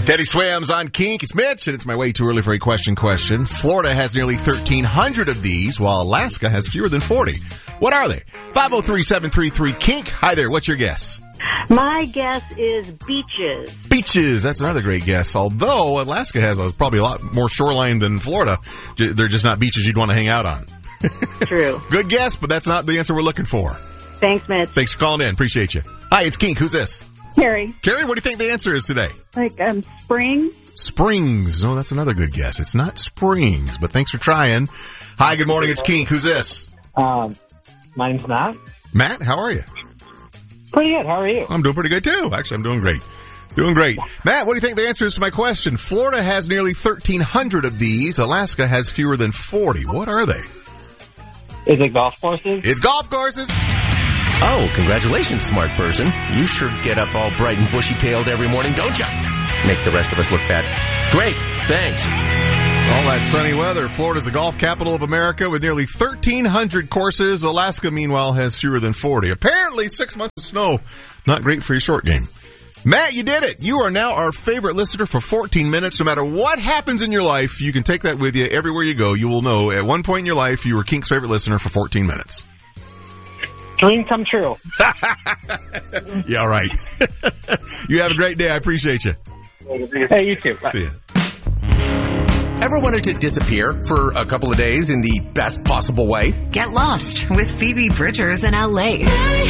Teddy Swams on Kink. It's Mitch, and it's my way too early for a question. Florida has nearly 1,300 of these, while Alaska has fewer than 40. What are they? 503-733-KINK. Hi there. What's your guess? My guess is beaches. Beaches. That's another great guess. Although Alaska has probably a lot more shoreline than Florida. They're just not beaches you'd want to hang out on. True. Good guess, but that's not the answer we're looking for. Thanks, Mitch. Thanks for calling in. Appreciate you. Hi, it's Kink. Who's this? Carrie. Carrie, what do you think the answer is today? Spring. Springs. Oh, that's another good guess. It's not Springs, but thanks for trying. Hi, good morning. It's Kink. Who's this? My name's Matt. Matt, how are you? Pretty good. How are you? I'm doing pretty good, too. Actually, I'm doing great. Doing great. Matt, what do you think the answer is to my question? Florida has nearly 1,300 of these. Alaska has fewer than 40. What are they? Is it golf courses? It's golf courses. Oh, congratulations, smart person. You sure get up all bright and bushy-tailed every morning, don't you? Make the rest of us look bad. Great, thanks. All that sunny weather. Florida's the golf capital of America with nearly 1,300 courses. Alaska, meanwhile, has fewer than 40. Apparently, 6 months of snow. Not great for your short game. Matt, you did it. You are now our favorite listener for 14 minutes. No matter what happens in your life, you can take that with you everywhere you go. You will know at one point in your life you were Kink's favorite listener for 14 minutes. Dream come true. Yeah, right. You have a great day. I appreciate you. Hey, you too. Bye. See ya. Ever wanted to disappear for a couple of days in the best possible way? Get lost with Phoebe Bridgers in L.A.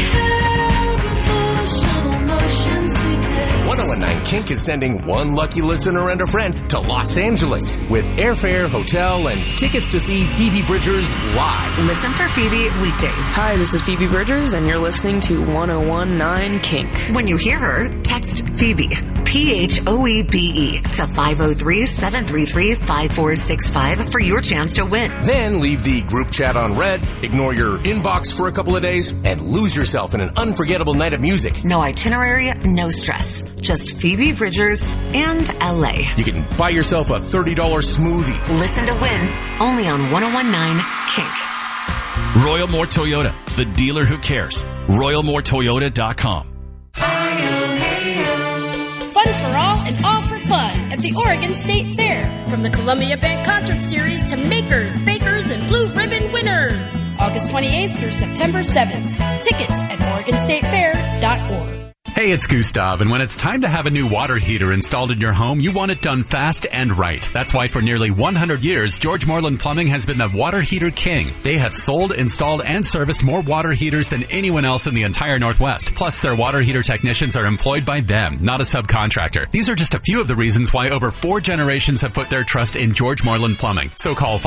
1019 Kink is sending one lucky listener and a friend to Los Angeles with airfare, hotel, and tickets to see Phoebe Bridgers live. Listen for Phoebe weekdays. Hi, this is Phoebe Bridgers, and you're listening to 1019 Kink. When you hear her, text Phoebe, PHOEBE, to 503-733-5465 for your chance to win. Then leave the group chat on red, ignore your inbox for a couple of days, and lose yourself in an unforgettable night of music. No itinerary, no stress. Just Phoebe Bridgers and L.A. You can buy yourself a $30 smoothie. Listen to win, only on 1019 Kink. Royal Moore Toyota, the dealer who cares. RoyalMoreToyota.com. Fun for all and all for fun at the Oregon State Fair. From the Columbia Band Concert Series to makers, bakers, and blue ribbon winners. August 28th through September 7th. Tickets at OregonStateFair.org. Hey, it's Gustav, and when it's time to have a new water heater installed in your home, you want it done fast and right. That's why for nearly 100 years, George Moreland Plumbing has been the water heater king. They have sold, installed, and serviced more water heaters than anyone else in the entire Northwest. Plus, their water heater technicians are employed by them, not a subcontractor. These are just a few of the reasons why over 4 generations have put their trust in George Moreland Plumbing. So call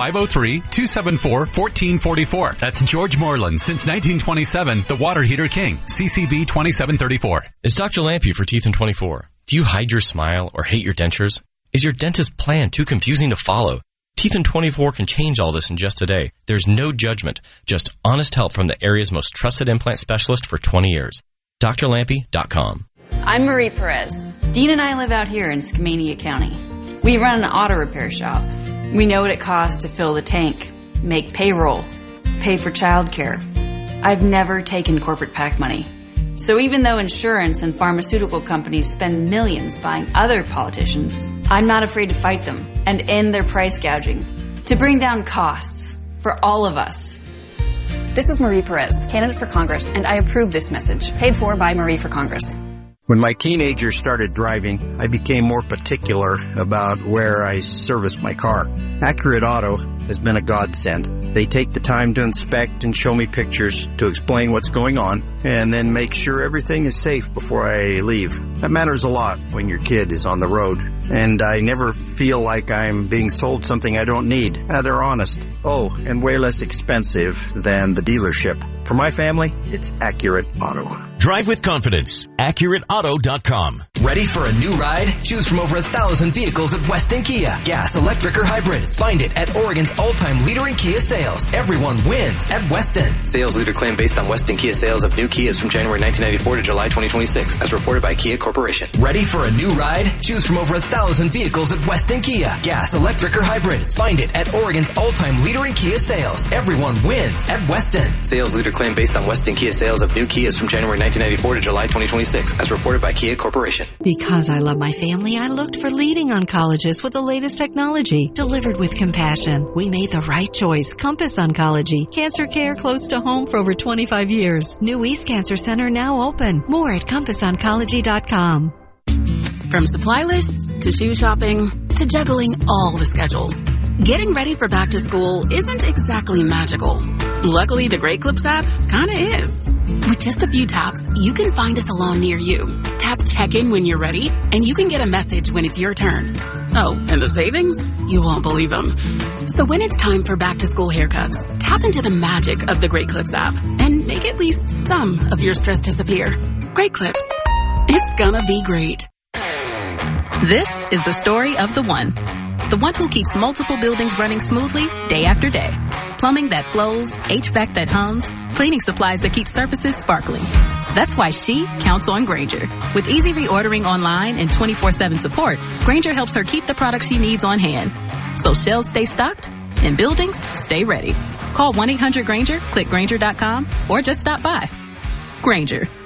503-274-1444. That's George Moreland, since 1927, the water heater king. CCB 2734. It's Dr. Lampy for Teeth in 24. Do you hide your smile or hate your dentures? Is your dentist's plan too confusing to follow? Teeth in 24 can change all this in just a day. There's no judgment, just honest help from the area's most trusted implant specialist for 20 years. drlampy.com. I'm Marie Perez. Dean and I live out here in Skamania County. We run an auto repair shop. We know what it costs to fill the tank, make payroll, pay for childcare. I've never taken corporate PAC money. So even though insurance and pharmaceutical companies spend millions buying other politicians, I'm not afraid to fight them and end their price gouging to bring down costs for all of us. This is Marie Perez, candidate for Congress, and I approve this message, paid for by Marie for Congress. When my teenager started driving, I became more particular about where I service my car. Accurate Auto has been a godsend. They take the time to inspect and show me pictures to explain what's going on and then make sure everything is safe before I leave. That matters a lot when your kid is on the road. And I never feel like I'm being sold something I don't need. They're honest. Oh, and way less expensive than the dealership. For my family, it's Accurate Auto. Drive with confidence. AccurateAuto.com. Ready for a new ride? Choose from over 1,000 vehicles at Weston Kia. Gas, electric, or hybrid. Find it at Oregon's all-time leader in Kia sales. Everyone wins at Weston. Sales leader claim based on Weston Kia sales of new Kias from January 1994 to July 2026, as reported by Kia Corporation. Ready for a new ride? Choose from over 1,000 vehicles at Weston Kia. Gas, electric, or hybrid. Find it at Oregon's all-time leader in Kia sales. Everyone wins at Weston. Sales leader claim based on Weston Kia sales of new Kias from January 1994 to July 2026, as reported by Kia Corporation. Because I love my family, I looked for leading oncologists with the latest technology, delivered with compassion. We made the right choice. Compass Oncology. Cancer care close to home for over 25 years. New East Cancer Center now open. More at CompassOncology.com. From supply lists to shoe shopping to juggling all the schedules, getting ready for back to school isn't exactly magical. Luckily, the Great Clips app kinda is. With just a few taps, you can find a salon near you. Tap check-in when you're ready, and you can get a message when it's your turn. Oh, and the savings? You won't believe them. So when it's time for back to school haircuts, tap into the magic of the Great Clips app and make at least some of your stress disappear. Great Clips. It's gonna be great. This is the story of the one who keeps multiple buildings running smoothly day after day. Plumbing that flows, HVAC that hums, cleaning supplies that keep surfaces sparkling. That's why she counts on Grainger. With easy reordering online and 24/7 support, Grainger helps her keep the products she needs on hand. So shelves stay stocked and buildings stay ready. Call 1-800-GRAINGER, click Grainger.com, or just stop by. Grainger,